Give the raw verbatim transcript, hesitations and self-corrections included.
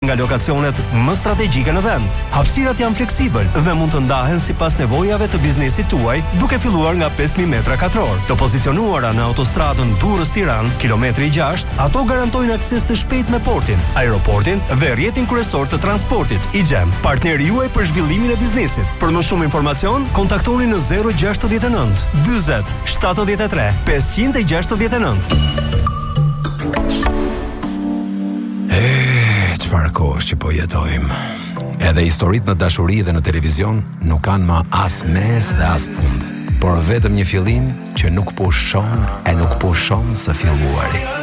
nga lokacionet më strategjike në vend. Hapësirat janë fleksibël dhe mund të ndahen sipas nevojave të biznesit tuaj, duke filluar nga pesë mijë metra katror. Të pozicionuara në autostradën Durrës-Tiranë, kilometri gjashtë, ato garantojnë akses të shpejtë me portin, aeroportin dhe rrjetin kryesor të transportit. I Gem, partneri juaj për zhvillimin e biznesit. Për më shumë informacion, kontaktoni në zero gjasht e nëntë, dyzet, shtatëdhjetë e tre, pesëqind e gjashtëdhjetë e nëntë. E, çfarë kohësh që po jetojmë. Edhe historitë në dashuri dhe në televizion nuk kanë më as mes dhe as fund, por vetëm një fillim që nuk pushon e nuk pushon së filluari.